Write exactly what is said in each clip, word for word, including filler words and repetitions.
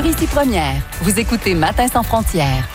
ici Première. Vous écoutez Matin sans frontières.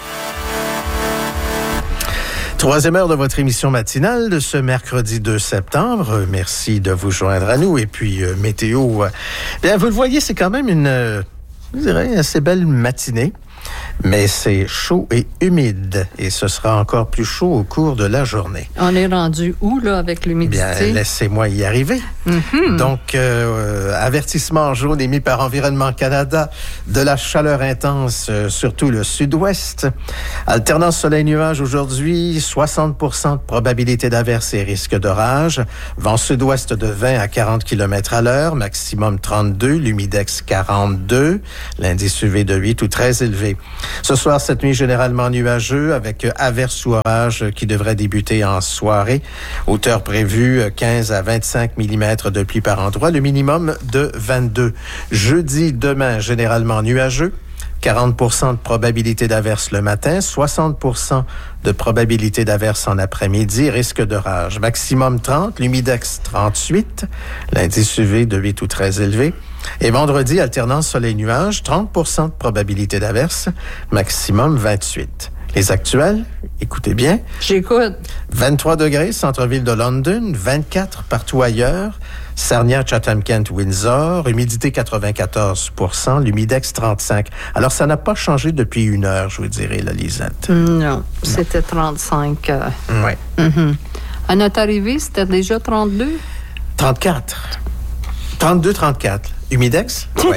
Troisième heure de votre émission matinale de ce mercredi deux septembre. Merci de vous joindre à nous. Et puis, euh, météo, euh, bien, vous le voyez, c'est quand même une, euh, je dirais, assez belle matinée. Mais c'est chaud et humide et ce sera encore plus chaud au cours de la journée. On est rendu où, là, avec l'humidité? Bien, laissez-moi y arriver. Mm-hmm. Donc, euh, avertissement jaune émis par Environnement Canada de la chaleur intense, euh, surtout le sud-ouest. Alternance soleil-nuage aujourd'hui, soixante pour cent de probabilité d'averse et risque d'orage. Vent sud-ouest de vingt à quarante kilomètres à l'heure, maximum trente-deux, l'humidex quarante-deux, l'indice U V de huit ou très élevé. Ce soir, cette nuit, généralement nuageux avec averses ou orages qui devraient débuter en soirée. Hauteur prévue quinze à vingt-cinq millimètres de pluie par endroit, le minimum de vingt-deux. Jeudi, demain, généralement nuageux. quarante pour cent de probabilité d'averse le matin, soixante pour cent de probabilité d'averse en après-midi, risque d'orage. Maximum trente, l'humidex trente-huit, l'indice U V de huit ou très élevé. Et vendredi, alternance soleil-nuage, trente pour cent de probabilité d'averse, maximum vingt-huit. Les actuels, écoutez bien. J'écoute. vingt-trois degrés, centre-ville de London, vingt-quatre partout ailleurs. Sarnia, Chatham, Kent, Windsor, humidité quatre-vingt-quatorze pour cent, l'humidex trente-cinq. Alors, ça n'a pas changé depuis une heure, je vous dirais, la Lisette. Non, c'était trente-cinq. Euh... Oui. Mm-hmm. À notre arrivée, c'était déjà trente-deux? trente-quatre. trente-deux, trente-quatre. Humidex? Oui.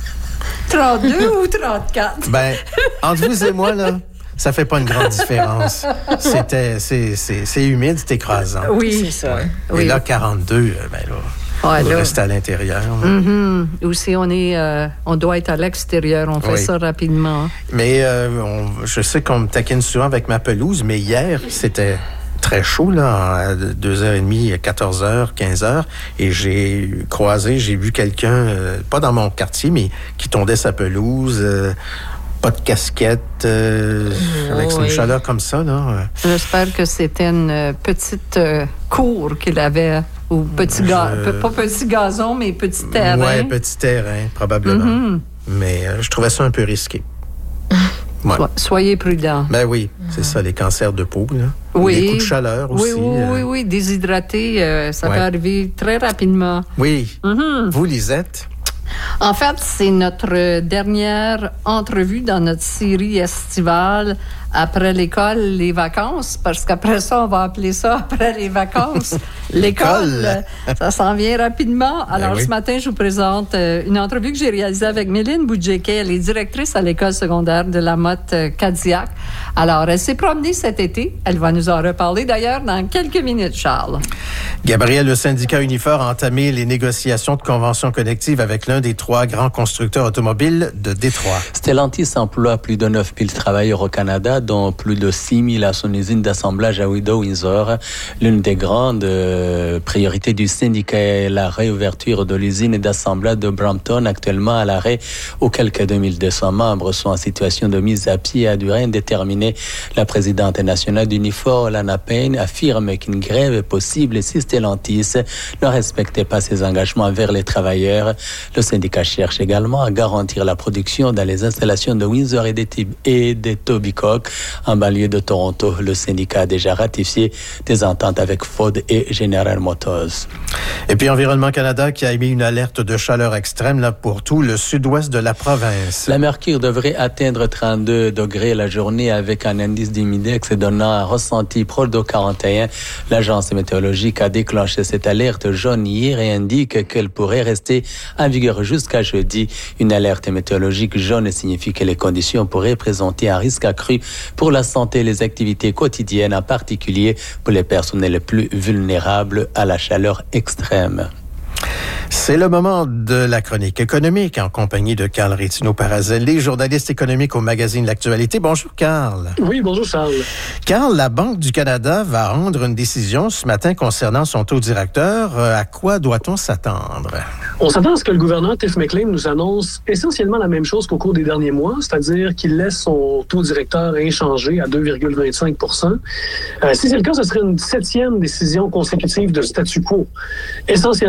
trente-deux ou trente-quatre? Ben, entre vous et moi, là, ça fait pas une grande différence. C'était, c'est, c'est, c'est humide, c'est écrasant. Oui, c'est ça. Ouais. Oui. Et là, quarante-deux, ben là, ouais, on là. reste à l'intérieur. Mm-hmm. Aussi, on est, euh, on doit être à l'extérieur. On fait oui. ça rapidement. Mais euh, on, je sais qu'on me taquine souvent avec ma pelouse, mais hier, c'était très chaud, là, à deux heures trente, quatorze heures, quinze heures, et j'ai croisé, j'ai vu quelqu'un, euh, pas dans mon quartier, mais qui tondait sa pelouse, euh, pas de casquette, euh, oh, avec oui. une chaleur comme ça, là. J'espère que c'était une petite euh, cour qu'il avait, ou petit ga- je... pas petit gazon, mais petit terrain. Oui, petit terrain, probablement. Mm-hmm. Mais euh, je trouvais ça un peu risqué. Ouais. So- soyez prudents. Ben oui, c'est mmh. ça, les cancers de peau, là. Oui. Les coups de chaleur aussi. Oui, oui, euh... oui, oui, déshydraté, euh, ça ouais. peut arriver très rapidement. Oui. Mmh. Vous, Lisette? En fait, c'est notre dernière entrevue dans notre série estivale après l'école, les vacances, parce qu'après ça, on va appeler ça après les vacances. L'école, ça s'en vient rapidement. Alors, ben oui. ce matin, je vous présente euh, une entrevue que j'ai réalisée avec Méline Boudjéquet. Elle est directrice à l'école secondaire de la Motte-Cadillac. Alors, elle s'est promenée cet été. Elle va nous en reparler d'ailleurs dans quelques minutes, Charles. Gabriel, le syndicat Unifor a entamé les négociations de convention collective avec l'un des trois grands constructeurs automobiles de Détroit. Stellantis emploie plus de neuf mille travailleurs au Canada, dont plus de six mille à son usine d'assemblage à Windsor. L'une des grandes euh, priorités du syndicat est la réouverture de l'usine d'assemblage de Brampton, actuellement à l'arrêt, où quelques deux mille deux cents membres sont en situation de mise à pied à durée indéterminée. La présidente nationale d'Unifor, Lana Payne, affirme qu'une grève est possible si Stellantis ne respectait pas ses engagements envers les travailleurs. Le syndicat cherche également à garantir la production dans les installations de Windsor et d'Etobicoke. En banlieue de Toronto, le syndicat a déjà ratifié des ententes avec Ford et General Motors. Et puis Environnement Canada qui a émis une alerte de chaleur extrême là, pour tout le sud-ouest de la province. La mercure devrait atteindre trente-deux degrés la journée avec un indice d'humidex donnant un ressenti proche de quarante et un. L'agence météorologique a déclenché cette alerte jaune hier et indique qu'elle pourrait rester en vigueur jusqu'à jeudi. Une alerte météorologique jaune signifie que les conditions pourraient présenter un risque accru pour la santé et les activités quotidiennes, en particulier pour les personnes les plus vulnérables à la chaleur extrême. C'est le moment de la chronique économique en compagnie de Carl Rétino-Parazelli, journaliste économique au magazine L'Actualité. Bonjour, Carl. Oui, bonjour, Charles. Carl, la Banque du Canada va rendre une décision ce matin concernant son taux directeur. À quoi doit-on s'attendre? On s'attend à ce que le gouverneur Tiff Maclean nous annonce essentiellement la même chose qu'au cours des derniers mois, c'est-à-dire qu'il laisse son taux directeur inchangé à deux virgule vingt-cinq pour cent. Euh, si c'est le cas, ce serait une septième décision consécutive de statu quo, essentiellement parce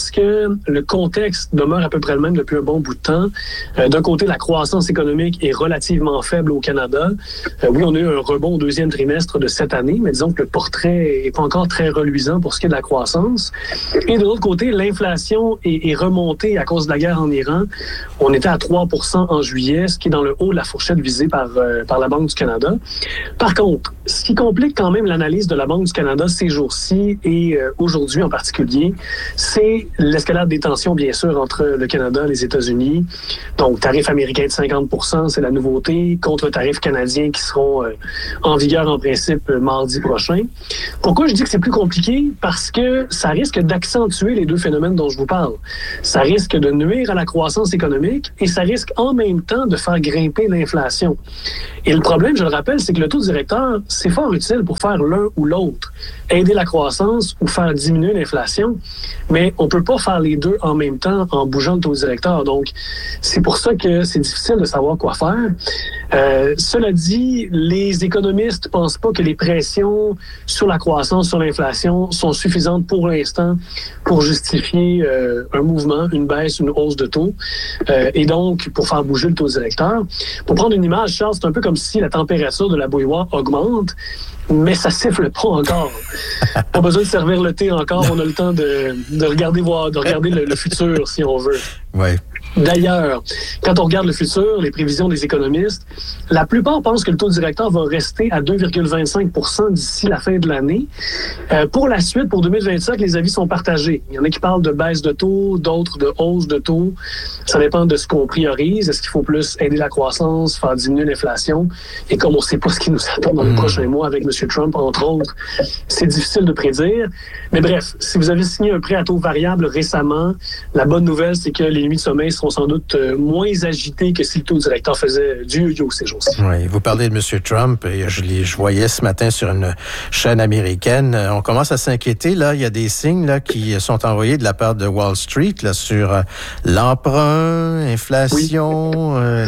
parce que le contexte demeure à peu près le même depuis un bon bout de temps. Euh, d'un côté, la croissance économique est relativement faible au Canada. Euh, oui, on a eu un rebond au deuxième trimestre de cette année, mais disons que le portrait n'est pas encore très reluisant pour ce qui est de la croissance. Et de l'autre côté, l'inflation est, est remontée à cause de la guerre en Iran. On était à trois pour cent en juillet, ce qui est dans le haut de la fourchette visée par, euh, par la Banque du Canada. Par contre, ce qui complique quand même l'analyse de la Banque du Canada ces jours-ci et euh, aujourd'hui en particulier, c'est l'escalade des tensions, bien sûr, entre le Canada et les États-Unis. Donc, tarif américain de cinquante pour cent, c'est la nouveauté, contre tarifs canadiens qui seront euh, en vigueur en principe euh, mardi prochain. Pourquoi je dis que c'est plus compliqué? Parce que ça risque d'accentuer les deux phénomènes dont je vous parle. Ça risque de nuire à la croissance économique et ça risque en même temps de faire grimper l'inflation. Et le problème, je le rappelle, c'est que le taux directeur, c'est fort utile pour faire l'un ou l'autre. Aider la croissance ou faire diminuer l'inflation. Mais on ne peut pas faire les deux en même temps en bougeant le taux directeur. Donc, c'est pour ça que c'est difficile de savoir quoi faire. Euh, cela dit, les économistes ne pensent pas que les pressions sur la croissance, sur l'inflation sont suffisantes pour l'instant pour justifier euh, un mouvement, une baisse, une hausse de taux. Euh, et donc, pour faire bouger le taux directeur. Pour prendre une image, Charles, c'est un peu comme si la température de la bouilloire augmente, mais ça siffle pas encore. Pas besoin de servir le thé encore. On a le temps de, de regarder voir, de regarder le, le futur, si on veut. Ouais. D'ailleurs, quand on regarde le futur, les prévisions des économistes, la plupart pensent que le taux directeur va rester à deux virgule vingt-cinq pour cent d'ici la fin de l'année. Euh, pour la suite, pour deux mille vingt-sept, les avis sont partagés. Il y en a qui parlent de baisse de taux, d'autres de hausse de taux. Ça dépend de ce qu'on priorise. Est-ce qu'il faut plus aider la croissance, faire diminuer l'inflation? Et comme on ne sait pas ce qui nous attend dans les mmh. prochains mois avec M. Trump, entre autres, c'est difficile de prédire. Mais bref, si vous avez signé un prêt à taux variable récemment, la bonne nouvelle, c'est que les nuits de sommeil seront sans doute moins agitées que si le taux directeur faisait du yo-yo ces jours-ci. Oui, vous parlez de M. Trump, et je, je voyais ce matin sur une chaîne américaine, on commence à s'inquiéter, là, il y a des signes là, qui sont envoyés de la part de Wall Street là, sur euh, l'emprunt, inflation, oui. euh,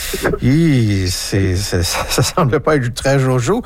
et c'est, c'est, ça ne semble pas être très jojo.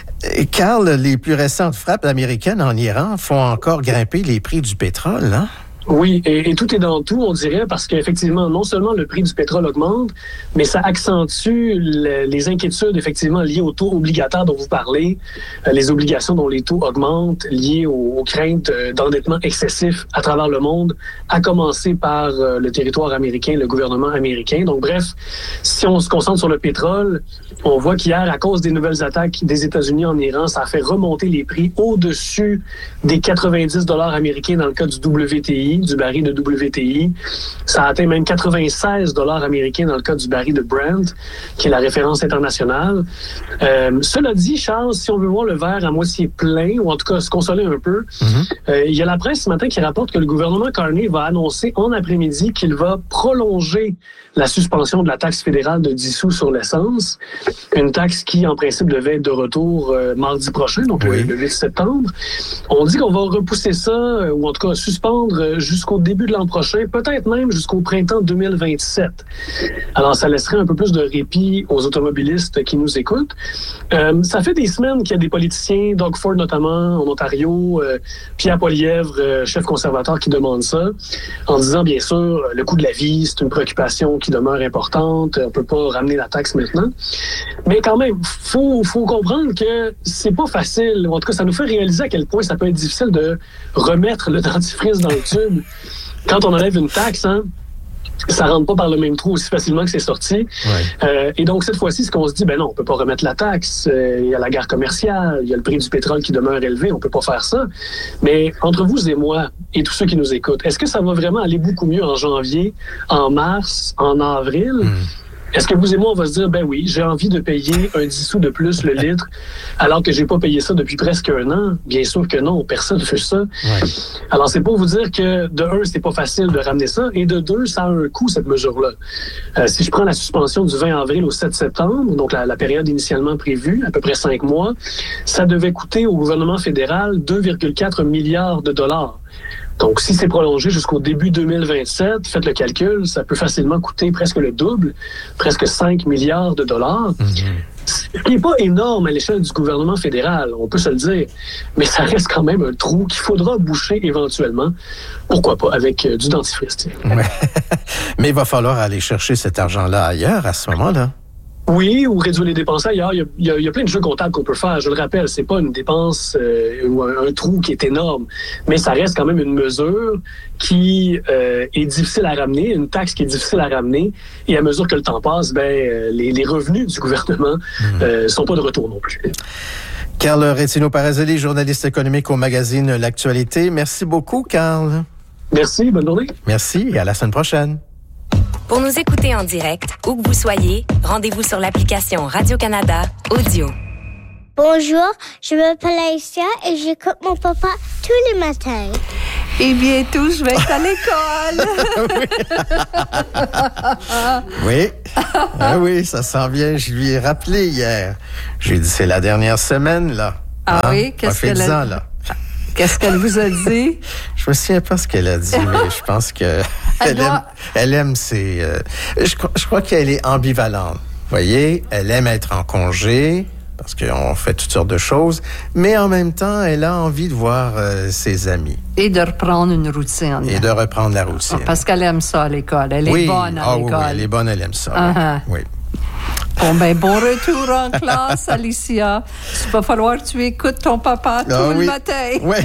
Carl, les plus récentes frappes américaines en Iran font encore grimper les prix du pétrole, hein? Oui, et, et tout est dans tout, on dirait, parce qu'effectivement, non seulement le prix du pétrole augmente, mais ça accentue le, les inquiétudes, effectivement, liées aux taux obligataires dont vous parlez, euh, les obligations dont les taux augmentent, liées aux, aux craintes d'endettement excessif à travers le monde, à commencer par euh, le territoire américain, le gouvernement américain. Donc, bref, si on se concentre sur le pétrole, on voit qu'hier, à cause des nouvelles attaques des États-Unis en Iran, ça a fait remonter les prix au-dessus des quatre-vingt-dix dollars américains dans le cas du W T I, du baril de W T I. Ça a atteint même quatre-vingt-seize dollars américains dans le cas du baril de Brent, qui est la référence internationale. Euh, cela dit, Charles, si on veut voir le verre à moitié plein, ou en tout cas se consoler un peu, mm-hmm. euh, il y a la presse ce matin qui rapporte que le gouvernement Carney va annoncer en après-midi qu'il va prolonger la suspension de la taxe fédérale de dix sous sur l'essence, une taxe qui, en principe, devait être de retour euh, mardi prochain, donc oui. le, le huit septembre. On dit qu'on va repousser ça, euh, ou en tout cas suspendre euh, jusqu'au début de l'an prochain, peut-être même jusqu'au printemps deux mille vingt-sept. Alors, ça laisserait un peu plus de répit aux automobilistes qui nous écoutent. Euh, ça fait des semaines qu'il y a des politiciens, Doug Ford notamment, en Ontario, euh, Pierre Poilievre, euh, chef conservateur, qui demandent ça, en disant, bien sûr, le coût de la vie, c'est une préoccupation qui demeure importante, on peut pas ramener la taxe maintenant. Mais quand même, faut, faut comprendre que c'est pas facile, en tout cas, ça nous fait réaliser à quel point ça peut être difficile de remettre le dentifrice dans le tube. Quand on enlève une taxe, hein, ça rentre pas par le même trou aussi facilement que c'est sorti. Ouais. Euh, et donc, cette fois-ci, ce qu'on se dit, ben non, on peut pas remettre la taxe. Euh, il y a la guerre commerciale, il y a le prix du pétrole qui demeure élevé, on peut pas faire ça. Mais entre vous et moi, et tous ceux qui nous écoutent, est-ce que ça va vraiment aller beaucoup mieux en janvier, en mars, en avril? Mmh. Est-ce que vous et moi, on va se dire, ben oui, j'ai envie de payer un dix sous de plus le litre, alors que j'ai pas payé ça depuis presque un an? Bien sûr que non, personne ne fait ça. Ouais. Alors, c'est pour vous dire que, de un, c'est pas facile de ramener ça, et de deux, ça a un coût, cette mesure-là. Euh, si je prends la suspension du vingt avril au sept septembre, donc la, la période initialement prévue, à peu près cinq mois, ça devait coûter au gouvernement fédéral deux virgule quatre milliards de dollars. Donc, si c'est prolongé jusqu'au début deux mille vingt-sept, faites le calcul, ça peut facilement coûter presque le double, presque cinq milliards de dollars. Mmh. Ce qui n'est pas énorme à l'échelle du gouvernement fédéral, on peut se le dire, mais ça reste quand même un trou qu'il faudra boucher éventuellement. Pourquoi pas, avec euh, du dentifrice. Ouais. Mais il va falloir aller chercher cet argent-là ailleurs à ce moment-là. Oui, ou réduire les dépenses ailleurs. Il y a, il y a, il y a plein de jeux comptables qu'on peut faire. Je le rappelle, c'est pas une dépense euh, ou un, un trou qui est énorme, mais ça reste quand même une mesure qui euh, est difficile à ramener, une taxe qui est difficile à ramener. Et à mesure que le temps passe, ben euh, les, les revenus du gouvernement mmh. euh, sont pas de retour non plus. Carl Rétino-Parazelli, journaliste économique au magazine L'Actualité. Merci beaucoup, Carl. Merci, bonne journée. Merci et à la semaine prochaine. Pour nous écouter en direct, où que vous soyez, rendez-vous sur l'application Radio-Canada Audio. Bonjour, je m'appelle Aïssia et j'écoute mon papa tous les matins. Et bientôt, je vais être à l'école. Oui. Ah oui, ça s'en vient. Je lui ai rappelé hier. Je lui ai dit, c'est la dernière semaine, là. Ah hein? oui? Qu'est-ce qu'elle a... là. Qu'est-ce qu'elle vous a dit? Je me souviens pas ce qu'elle a dit, mais je pense que elle, elle, doit... aime, elle aime ses... Euh, je, je crois qu'elle est ambivalente. Vous voyez, elle aime être en congé, parce qu'on fait toutes sortes de choses, mais en même temps, elle a envie de voir euh, ses amis. Et de reprendre une routine. Et de reprendre la routine. Ah, parce qu'elle aime ça à l'école. Elle oui. est bonne à ah, l'école. Oui, elle est bonne, elle aime ça. Uh-huh. Oui. Bon, ben, bon retour en classe, Alicia. Il va falloir que tu écoutes ton papa tout ah, le oui. matin. Oui.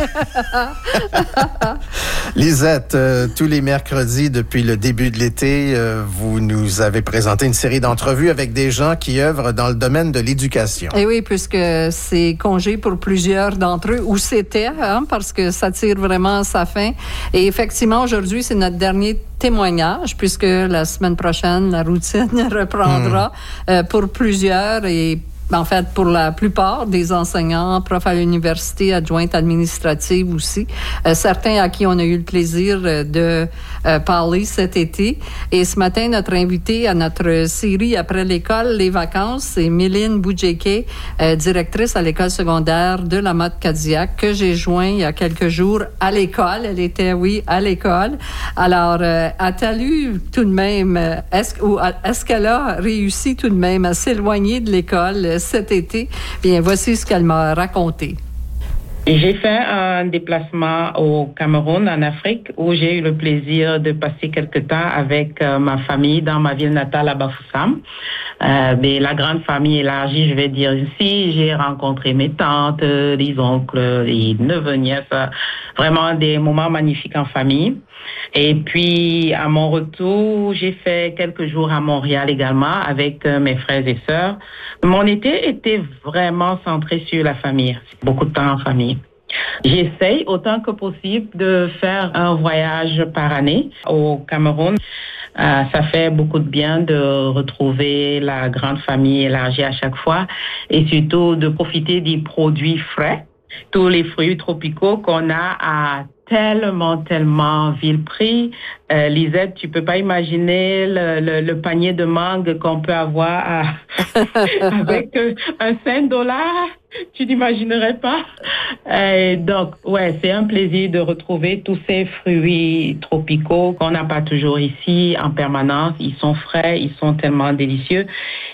Lisette, euh, tous les mercredis depuis le début de l'été, euh, vous nous avez présenté une série d'entrevues avec des gens qui œuvrent dans le domaine de l'éducation. Et oui, puisque c'est congé pour plusieurs d'entre eux, ou c'était, hein, parce que ça tire vraiment à sa fin. Et effectivement, aujourd'hui, c'est notre dernier témoignage, puisque la semaine prochaine, la routine reprendra mmh. euh, pour plusieurs et en fait, pour la plupart des enseignants, profs à l'université, adjointes administratives aussi, euh, certains à qui on a eu le plaisir de euh, parler cet été. Et ce matin, notre invitée à notre série Après l'école, les vacances, c'est Méline Boudjéké, euh, directrice à l'école secondaire de la Motte-Cadillac, que j'ai joint il y a quelques jours à l'école. Elle était, oui, à l'école. Alors, euh, a-t-elle eu tout de même, est-ce, ou est-ce qu'elle a réussi tout de même à s'éloigner de l'école cet été? Bien, voici ce qu'elle m'a raconté. J'ai fait un déplacement au Cameroun, en Afrique, où j'ai eu le plaisir de passer quelque temps avec euh, ma famille dans ma ville natale à Bafoussam. Euh, mais la grande famille élargie, je vais dire ici, j'ai rencontré mes tantes, les oncles, les neveux, nièces, vraiment des moments magnifiques en famille. Et puis, à mon retour, j'ai fait quelques jours à Montréal également avec euh, mes frères et sœurs. Mon été était vraiment centré sur la famille, beaucoup de temps en famille. J'essaye autant que possible de faire un voyage par année au Cameroun. Euh, ça fait beaucoup de bien de retrouver la grande famille élargie à chaque fois et surtout de profiter des produits frais, tous les fruits tropicaux qu'on a à tellement, tellement vil prix. Euh, Lisette, tu peux pas imaginer le, le, le panier de mangue qu'on peut avoir à, avec euh, un cinq dollars. Tu n'imaginerais pas. Euh, donc, ouais, c'est un plaisir de retrouver tous ces fruits tropicaux qu'on n'a pas toujours ici en permanence. Ils sont frais, ils sont tellement délicieux.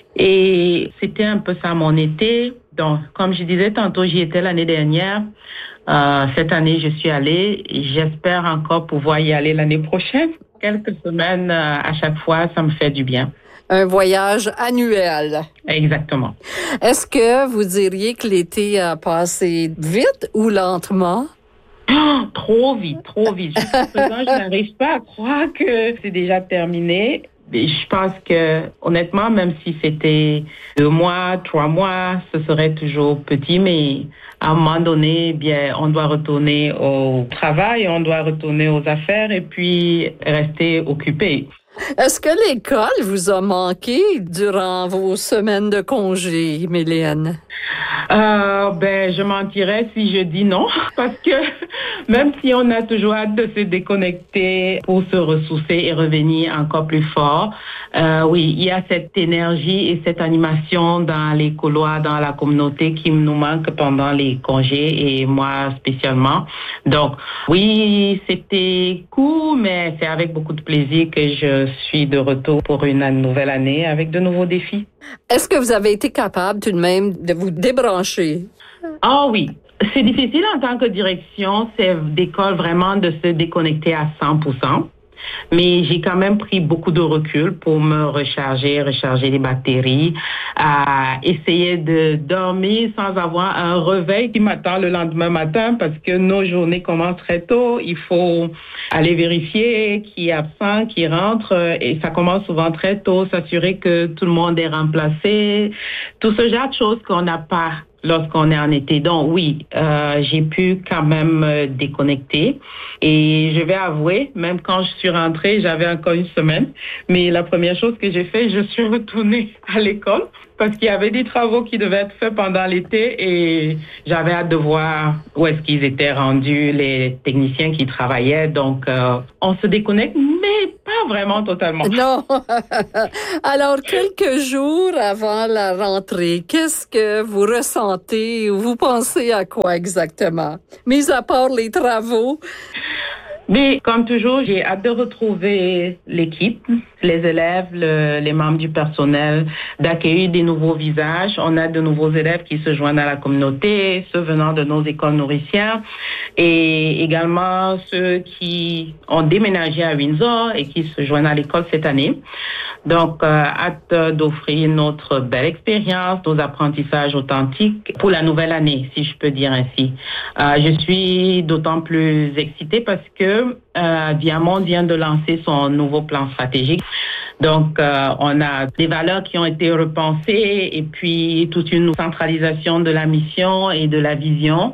Et c'était un peu ça mon été. Donc, comme je disais tantôt, j'y étais l'année dernière. Euh, cette année, je suis allée. J'espère encore pouvoir y aller l'année prochaine. Quelques semaines euh, à chaque fois, ça me fait du bien. Un voyage annuel. Exactement. Est-ce que vous diriez que l'été a passé vite ou lentement? Oh, trop vite, trop vite. Jusqu'à présent, je n'arrive pas à croire que c'est déjà terminé. Je pense que, honnêtement, même si c'était deux mois, trois mois, ce serait toujours petit, mais à un moment donné, bien, on doit retourner au travail, on doit retourner aux affaires et puis rester occupé. Est-ce que l'école vous a manqué durant vos semaines de congé, Méline? Euh, ben, je mentirais si je dis non, parce que même si on a toujours hâte de se déconnecter pour se ressourcer et revenir encore plus fort, euh, oui, il y a cette énergie et cette animation dans les couloirs, dans la communauté qui nous manque pendant les congés et moi spécialement. Donc, oui, c'était cool, mais c'est avec beaucoup de plaisir que je suis de retour pour une nouvelle année avec de nouveaux défis. Est-ce que vous avez été capable tout de même de vous débrancher? Ah oui. C'est difficile en tant que direction, c'est d'école vraiment de se déconnecter à cent pour cent. Mais j'ai quand même pris beaucoup de recul pour me recharger, recharger les batteries, à essayer de dormir sans avoir un réveil qui m'attend le lendemain matin parce que nos journées commencent très tôt. Il faut aller vérifier qui est absent, qui rentre et ça commence souvent très tôt, s'assurer que tout le monde est remplacé. Tout ce genre de choses qu'on n'a pas lorsqu'on est en été. Donc oui, euh, j'ai pu quand même euh, déconnecter. Et je vais avouer, même quand je suis rentrée, j'avais encore une semaine. Mais la première chose que j'ai fait, je suis retournée à l'école parce qu'il y avait des travaux qui devaient être faits pendant l'été et j'avais hâte de voir où est-ce qu'ils étaient rendus, les techniciens qui travaillaient. Donc, euh, on se déconnecte, mais pas vraiment totalement. Non. Alors, quelques jours avant la rentrée, qu'est-ce que vous ressentez ou vous pensez à quoi exactement? Mis à part les travaux. Mais comme toujours, j'ai hâte de retrouver l'équipe, les élèves, le, les membres du personnel, d'accueillir des nouveaux visages. On a de nouveaux élèves qui se joignent à la communauté, ceux venant de nos écoles nourricières et également ceux qui ont déménagé à Windsor et qui se joignent à l'école cette année. Donc, euh, hâte d'offrir notre belle expérience, nos apprentissages authentiques pour la nouvelle année, si je peux dire ainsi. Euh, je suis d'autant plus excitée parce que Euh, Diamond vient de lancer son nouveau plan stratégique. Donc, euh, on a des valeurs qui ont été repensées et puis toute une centralisation de la mission et de la vision.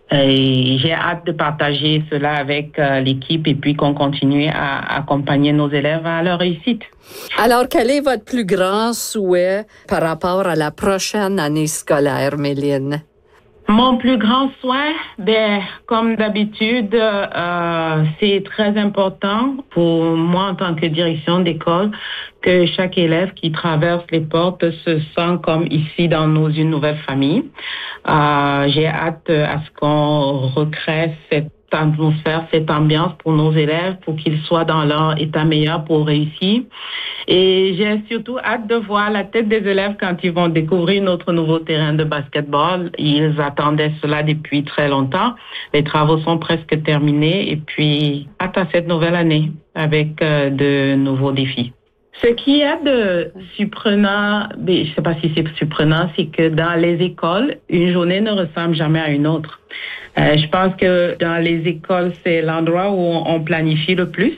Et j'ai hâte de partager cela avec euh, l'équipe et puis qu'on continue à accompagner nos élèves à leur réussite. Alors, quel est votre plus grand souhait par rapport à la prochaine année scolaire, Méline? Mon plus grand souhait, ben, comme d'habitude, euh, c'est très important pour moi en tant que direction d'école que chaque élève qui traverse les portes se sent comme ici dans nos une nouvelle famille. Euh, j'ai hâte à ce qu'on recrée cette atmosphère, cette ambiance pour nos élèves, pour qu'ils soient dans leur état meilleur pour réussir. Et j'ai surtout hâte de voir la tête des élèves quand ils vont découvrir notre nouveau terrain de basketball. Ils attendaient cela depuis très longtemps. Les travaux sont presque terminés et puis hâte à cette nouvelle année avec euh, de nouveaux défis. Ce qui est de surprenant, je ne sais pas si c'est surprenant, c'est que dans les écoles, une journée ne ressemble jamais à une autre. Euh, je pense que dans les écoles, c'est l'endroit où on planifie le plus.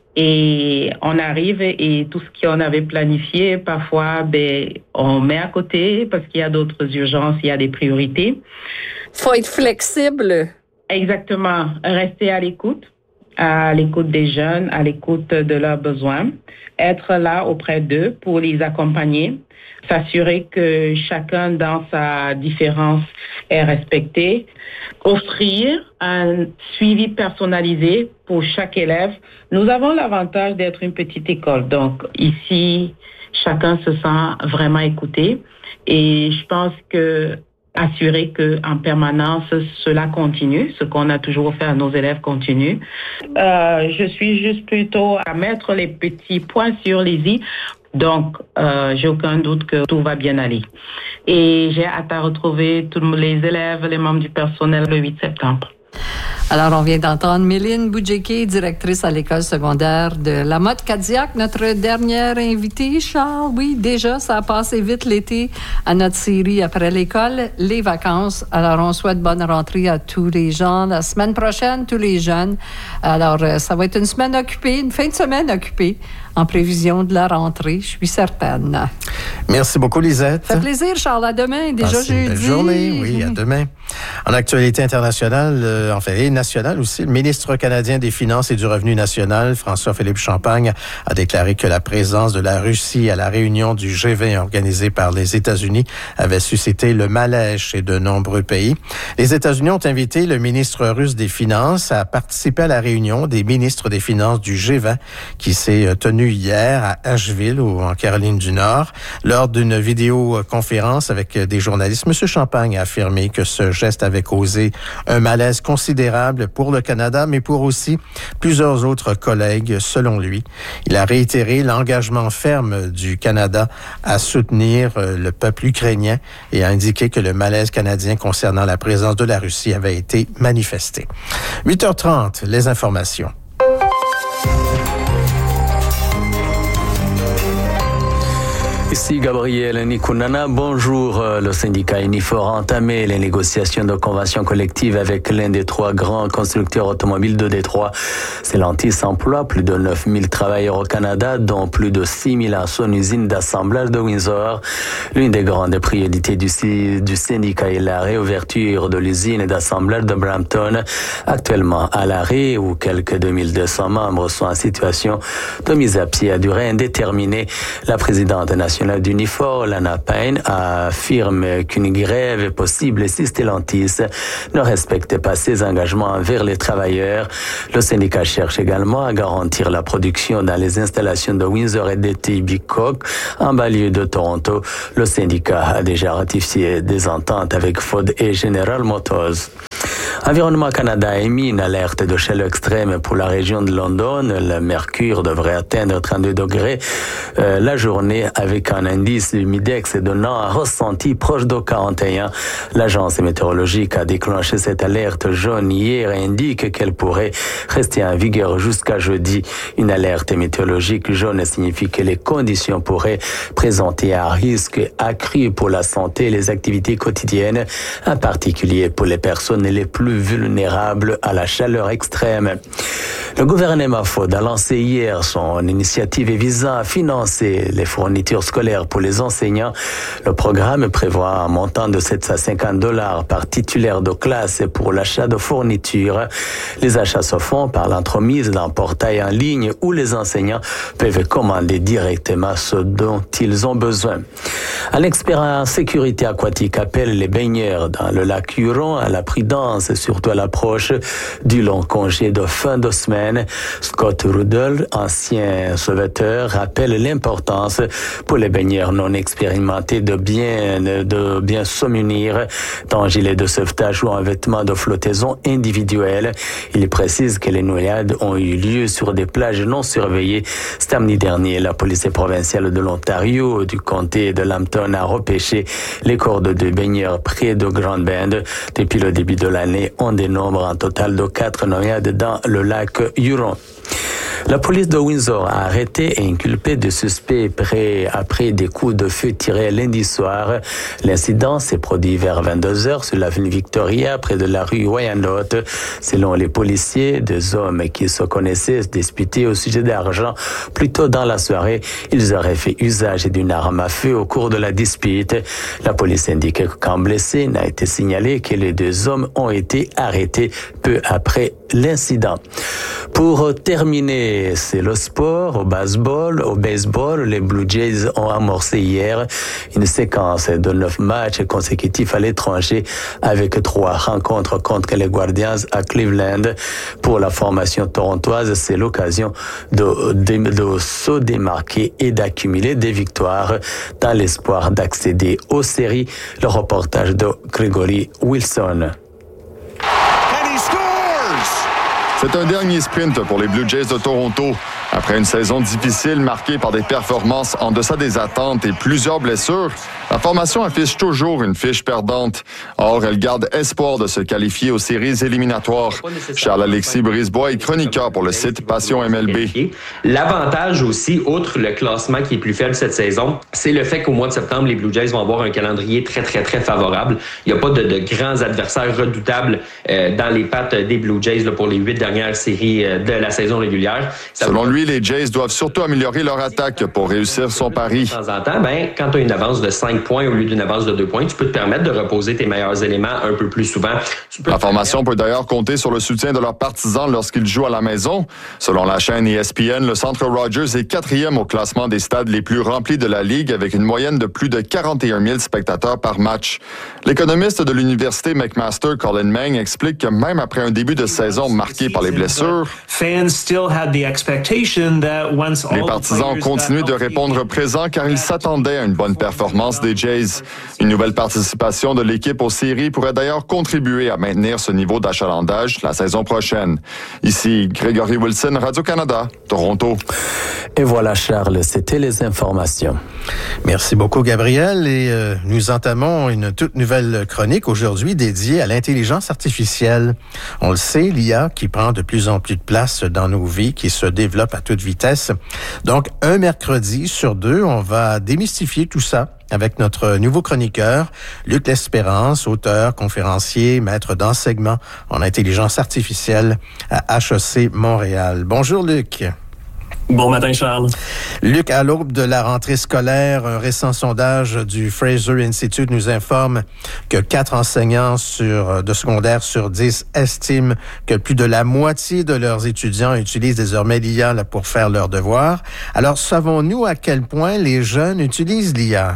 Et on arrive et tout ce qu'on avait planifié, parfois, ben, on met à côté parce qu'il y a d'autres urgences, il y a des priorités. Faut être flexible. Exactement. Rester à l'écoute, à l'écoute des jeunes, à l'écoute de leurs besoins. Être là auprès d'eux pour les accompagner. S'assurer que chacun dans sa différence est respecté. Offrir un suivi personnalisé pour chaque élève. Nous avons l'avantage d'être une petite école. Donc ici, chacun se sent vraiment écouté. Et je pense que assurer que en permanence cela continue, ce qu'on a toujours fait à nos élèves continue. Euh, je suis juste plutôt à mettre les petits points sur les i. Donc, euh, j'ai aucun doute que tout va bien aller. Et j'ai hâte à retrouver tous les élèves, les membres du personnel le huit septembre. Alors, on vient d'entendre Méline Boudjéké, directrice à l'école secondaire de La Motte-Cadillac, notre dernière invitée. Charles, oui, déjà, ça a passé vite l'été à notre série après l'école, les vacances. Alors, on souhaite bonne rentrée à tous les gens. La semaine prochaine, tous les jeunes. Alors, ça va être une semaine occupée, une fin de semaine occupée en prévision de la rentrée, je suis certaine. Merci beaucoup, Lisette. Ça fait plaisir, Charles. À demain. Déjà Passez jeudi. Une belle journée, oui, à demain. En actualité internationale, euh, enfin, et nationale aussi, le ministre canadien des Finances et du Revenu national, François-Philippe Champagne, a déclaré que la présence de la Russie à la réunion du G vingt organisée par les États-Unis avait suscité le malaise chez de nombreux pays. Les États-Unis ont invité le ministre russe des Finances à participer à la réunion des ministres des Finances du G vingt qui s'est tenue hier à Asheville, ou en Caroline du Nord. Le Lors d'une vidéoconférence avec des journalistes, M. Champagne a affirmé que ce geste avait causé un malaise considérable pour le Canada, mais pour aussi plusieurs autres collègues, selon lui. Il a réitéré l'engagement ferme du Canada à soutenir le peuple ukrainien et a indiqué que le malaise canadien concernant la présence de la Russie avait été manifesté. huit heures trente, les informations. Ici Gabriel Nikunana, bonjour. Le syndicat Unifor a entamé les négociations de convention collective avec l'un des trois grands constructeurs automobiles de Détroit. Stellantis emploie plus de neuf mille travailleurs au Canada, dont plus de six mille à son usine d'assemblage de Windsor. L'une des grandes priorités du, du syndicat est la réouverture de l'usine d'assemblage de Brampton, actuellement à l'arrêt, où quelques deux mille deux cents membres sont en situation de mise à pied à durée indéterminée. La présidente nationale d'Unifor, Lana Payne, affirme qu'une grève est possible si Stellantis ne respecte pas ses engagements envers les travailleurs. Le syndicat cherche également à garantir la production dans les installations de Windsor et de Etobicoke, en banlieue de Toronto. Le syndicat a déjà ratifié des ententes avec Ford et General Motors. Environnement Canada a émis une alerte de chaleur extrême pour la région de London. Le mercure devrait atteindre trente-deux degrés euh, la journée avec un indice humidex donnant un ressenti proche de quarante et un. L'agence météorologique a déclenché cette alerte jaune hier et indique qu'elle pourrait rester en vigueur jusqu'à jeudi. Une alerte météorologique jaune signifie que les conditions pourraient présenter un risque accru pour la santé et les activités quotidiennes, en particulier pour les personnes les plus vulnérables à la chaleur extrême. Le gouvernement Ford a lancé hier son initiative visant à financer les fournitures scolaires pour les enseignants. Le programme prévoit un montant de sept cent cinquante dollars par titulaire de classe pour l'achat de fournitures. Les achats se font par l'entremise d'un portail en ligne où les enseignants peuvent commander directement ce dont ils ont besoin. Un expert en sécurité aquatique appelle les baigneurs dans le lac Huron à la prudence, surtout à l'approche du long congé de fin de semaine. Scott Rudel, ancien sauveteur, rappelle l'importance pour les baigneurs non expérimentés de bien, de bien se munir d'un gilet de sauvetage ou un vêtement de flottaison individuel. Il précise que les noyades ont eu lieu sur des plages non surveillées. Samedi dernier, la police provinciale de l'Ontario du comté de Lambton a repêché les corps de deux baigneurs près de Grand Bend. Depuis le début de l'année, on dénombre un total de quatre noyades dans le lac Huron. La police de Windsor a arrêté et inculpé des suspects près après des coups de feu tirés lundi soir. L'incident s'est produit vers vingt-deux heures sur l'avenue Victoria, près de la rue Wyandotte. Selon les policiers, deux hommes qui se connaissaient se disputaient au sujet d'argent. Plus tôt dans la soirée, ils auraient fait usage d'une arme à feu au cours de la dispute. La police indique qu'un blessé n'a été signalé, que les deux hommes ont été arrêtés peu après l'incident. Pour terminer, c'est le sport. Au baseball, au baseball, les Blue Jays ont amorcé hier une séquence de neuf matchs consécutifs à l'étranger avec trois rencontres contre les Guardians à Cleveland. Pour la formation torontoise, c'est l'occasion de, de, de se démarquer et d'accumuler des victoires dans l'espoir d'accéder aux séries. Le reportage de Gregory Wilson. C'est un dernier sprint pour les Blue Jays de Toronto. Après une saison difficile marquée par des performances en deçà des attentes et plusieurs blessures, la formation affiche toujours une fiche perdante. Or, elle garde espoir de se qualifier aux séries éliminatoires. Charles-Alexis Brisebois est chroniqueur pour le site Passion M L B. L'avantage aussi, outre le classement qui est plus faible cette saison, c'est le fait qu'au mois de septembre, les Blue Jays vont avoir un calendrier très, très, très favorable. Il n'y a pas de, de grands adversaires redoutables euh, dans les pattes des Blue Jays là, pour les huit dernières séries euh, de la saison régulière. Ça Selon lui, les Jays doivent surtout améliorer leur attaque pour réussir son pari. De temps en temps, ben, quand tu as une avance de cinq points au lieu d'une avance de deux points, tu peux te permettre de reposer tes meilleurs éléments un peu plus souvent. La formation peut d'ailleurs compter sur le soutien de leurs partisans lorsqu'ils jouent à la maison. Selon la chaîne E S P N, le Centre Rogers est quatrième au classement des stades les plus remplis de la Ligue avec une moyenne de plus de quarante et un mille spectateurs par match. L'économiste de l'Université McMaster, Colin Meng, explique que même après un début de saison marqué par les blessures, fans still had the expectation Les partisans continuent de répondre présent car ils s'attendaient à une bonne performance des Jays. Une nouvelle participation de l'équipe aux séries pourrait d'ailleurs contribuer à maintenir ce niveau d'achalandage la saison prochaine. Ici, Grégory Wilson, Radio-Canada, Toronto. Et voilà, Charles, c'était les informations. Merci beaucoup, Gabriel. Et euh, nous entamons une toute nouvelle chronique aujourd'hui dédiée à l'intelligence artificielle. On le sait, l'I A qui prend de plus en plus de place dans nos vies, qui se développe à toute vitesse. Donc, un mercredi sur deux, on va démystifier tout ça avec notre nouveau chroniqueur, Luc L'Espérance, auteur, conférencier, maître d'enseignement en intelligence artificielle à H E C Montréal. Bonjour, Luc. Bon matin, Charles. Luc, à l'aube de la rentrée scolaire, un récent sondage du Fraser Institute nous informe que quatre enseignants sur, de secondaire sur dix estiment que plus de la moitié de leurs étudiants utilisent désormais l'I A là, pour faire leurs devoirs. Alors, savons-nous à quel point les jeunes utilisent l'I A?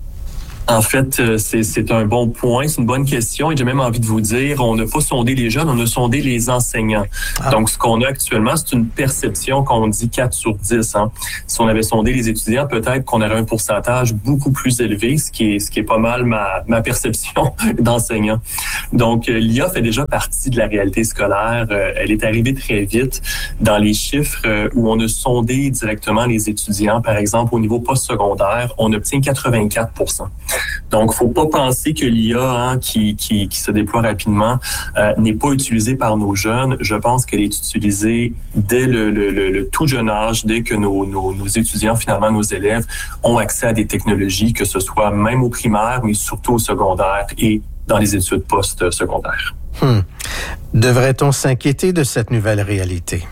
En fait, c'est, c'est un bon point, c'est une bonne question et j'ai même envie de vous dire, on n'a pas sondé les jeunes, on a sondé les enseignants. Ah. Donc, ce qu'on a actuellement, c'est une perception qu'on dit quatre sur dix. Hein. Si on avait sondé les étudiants, peut-être qu'on aurait un pourcentage beaucoup plus élevé, ce qui est, ce qui est pas mal ma, ma perception d'enseignant. Donc, l'I A fait déjà partie de la réalité scolaire. Elle est arrivée très vite dans les chiffres où on a sondé directement les étudiants. Par exemple, au niveau postsecondaire, on obtient quatre-vingt-quatre pour cent. Donc, faut pas penser que l'I A hein, qui, qui, qui se déploie rapidement euh, n'est pas utilisée par nos jeunes. Je pense qu'elle est utilisée dès le, le, le, le tout jeune âge, dès que nos, nos, nos étudiants, finalement, nos élèves, ont accès à des technologies, que ce soit même au primaire, mais surtout au secondaire et dans les études post-secondaires. Hum. Devrait-on s'inquiéter de cette nouvelle réalité?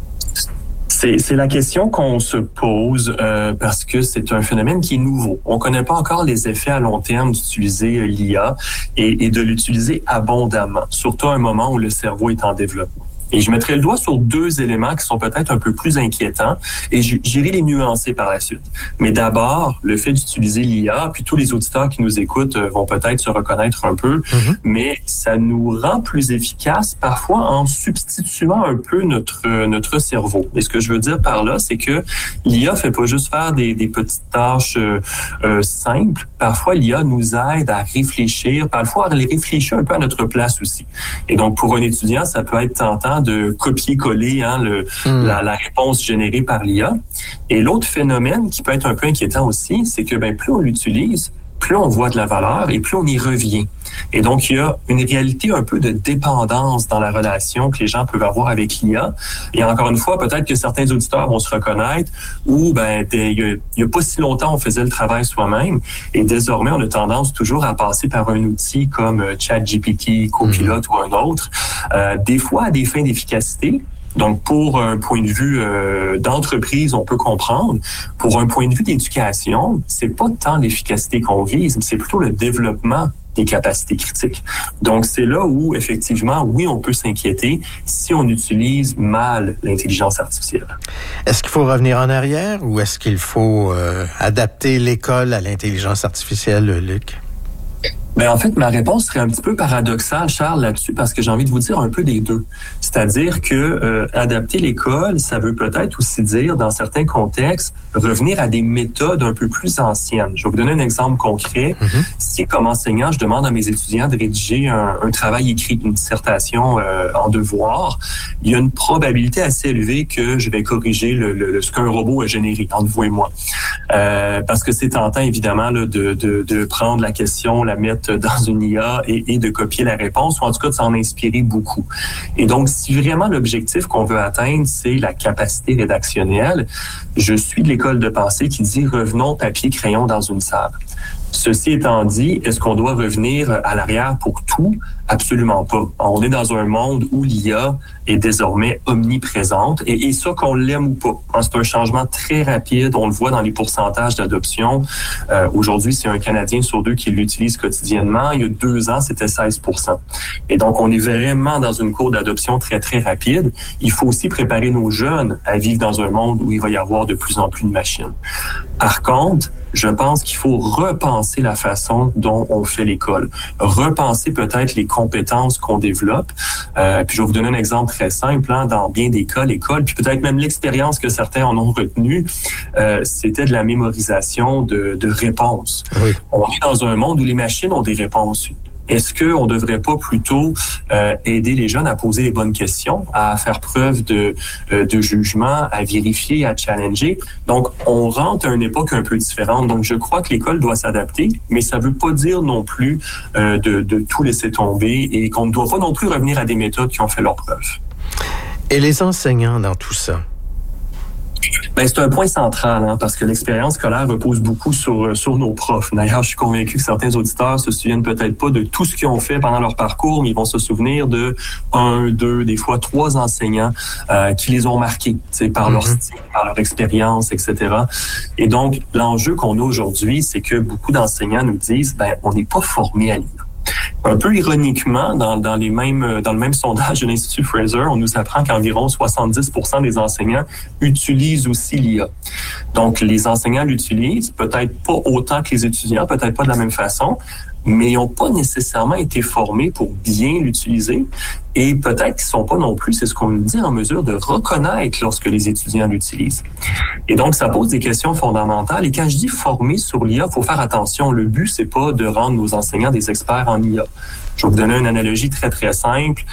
C'est, c'est la question qu'on se pose euh, parce que c'est un phénomène qui est nouveau. On ne connaît pas encore les effets à long terme d'utiliser l'I A et, et de l'utiliser abondamment, surtout à un moment où le cerveau est en développement. Et je mettrai le doigt sur deux éléments qui sont peut-être un peu plus inquiétants et j'irai les nuancer par la suite. Mais d'abord, le fait d'utiliser l'I A, puis tous les auditeurs qui nous écoutent vont peut-être se reconnaître un peu, mm-hmm. mais ça nous rend plus efficaces parfois en substituant un peu notre notre cerveau. Et ce que je veux dire par là, c'est que l'I A fait pas juste faire des, des petites tâches euh, euh, simples. Parfois, l'I A nous aide à réfléchir, parfois à réfléchir un peu à notre place aussi. Et donc, pour un étudiant, ça peut être tentant de copier-coller hein, le, mmh. la, la réponse générée par l'I A. Et l'autre phénomène qui peut être un peu inquiétant aussi, c'est que ben, plus on l'utilise, plus on voit de la valeur et plus on y revient. Et donc, il y a une réalité un peu de dépendance dans la relation que les gens peuvent avoir avec l'I A. Et encore une fois, peut-être que certains auditeurs vont se reconnaître où, ben, il n'y a, a pas si longtemps, on faisait le travail soi-même. Et désormais, on a tendance toujours à passer par un outil comme ChatGPT, Copilot mmh. ou un autre, euh, des fois à des fins d'efficacité. Donc, pour un point de vue euh, d'entreprise, on peut comprendre. Pour un point de vue d'éducation, c'est pas tant l'efficacité qu'on vise, mais c'est plutôt le développement des capacités critiques. Donc, c'est là où, effectivement, oui, on peut s'inquiéter si on utilise mal l'intelligence artificielle. Est-ce qu'il faut revenir en arrière ou est-ce qu'il faut euh, adapter l'école à l'intelligence artificielle, Luc? Ben en fait, ma réponse serait un petit peu paradoxale, Charles, là-dessus, parce que j'ai envie de vous dire un peu des deux. C'est-à-dire que euh, adapter l'école, ça veut peut-être aussi dire, dans certains contextes, revenir à des méthodes un peu plus anciennes. Je vais vous donner un exemple concret. Mm-hmm. Si, comme enseignant, je demande à mes étudiants de rédiger un, un travail écrit, une dissertation euh, en devoir, il y a une probabilité assez élevée que je vais corriger le, le, ce qu'un robot a généré, entre vous et moi. Euh, parce que c'est tentant, évidemment, là, de, de, de prendre la question, la mettre dans une I A et, et de copier la réponse, ou en tout cas de s'en inspirer beaucoup. Et donc, si vraiment l'objectif qu'on veut atteindre, c'est la capacité rédactionnelle, je suis de l'école de pensée qui dit « revenons papier-crayon dans une salle ». Ceci étant dit, est-ce qu'on doit revenir à l'arrière pour tout? Absolument pas. On est dans un monde où l'I A est désormais omniprésente et, et ça, qu'on l'aime ou pas. C'est un changement très rapide. On le voit dans les pourcentages d'adoption. Euh, aujourd'hui, c'est un Canadien sur deux qui l'utilise quotidiennement. Il y a deux ans, c'était seize pour cent. Et donc, on est vraiment dans une courbe d'adoption très, très rapide. Il faut aussi préparer nos jeunes à vivre dans un monde où il va y avoir de plus en plus de machines. Par contre, je pense qu'il faut repenser la façon dont on fait l'école, repenser peut-être les compétences qu'on développe. Euh, puis je vais vous donner un exemple très simple. Hein, dans bien des cas, l'école, puis peut-être même l'expérience que certains en ont retenue, euh, c'était de la mémorisation de, de réponses. Oui. On est dans un monde où les machines ont des réponses. Est-ce qu'on ne devrait pas plutôt euh, aider les jeunes à poser les bonnes questions, à faire preuve de, euh, de jugement, à vérifier, à challenger? Donc, on rentre à une époque un peu différente. Donc, je crois que l'école doit s'adapter, mais ça ne veut pas dire non plus euh, de, de tout laisser tomber et qu'on ne doit pas non plus revenir à des méthodes qui ont fait leur preuve. Et les enseignants dans tout ça? Ben, c'est un point central, hein, parce que l'expérience scolaire repose beaucoup sur, sur nos profs. D'ailleurs, je suis convaincu que certains auditeurs se souviennent peut-être pas de tout ce qu'ils ont fait pendant leur parcours, mais ils vont se souvenir de un, deux, des fois trois enseignants euh, qui les ont marqués, par mm-hmm. leur style, par leur expérience, et cetera. Et donc, l'enjeu qu'on a aujourd'hui, c'est que beaucoup d'enseignants nous disent, ben, on n'est pas formés à lire. Un peu ironiquement, dans, dans, les mêmes, dans le même sondage de l'Institut Fraser, on nous apprend qu'environ soixante-dix pour cent des enseignants utilisent aussi l'I A. Donc, les enseignants l'utilisent, peut-être pas autant que les étudiants, peut-être pas de la même façon, mais ils n'ont pas nécessairement été formés pour bien l'utiliser et peut-être qu'ils ne sont pas non plus, c'est ce qu'on nous dit, en mesure de reconnaître lorsque les étudiants l'utilisent. Et donc, ça pose des questions fondamentales. Et quand je dis former sur l'I A, il faut faire attention. Le but, c'est pas de rendre nos enseignants des experts en I A. Je vais vous donner une analogie très, très simple.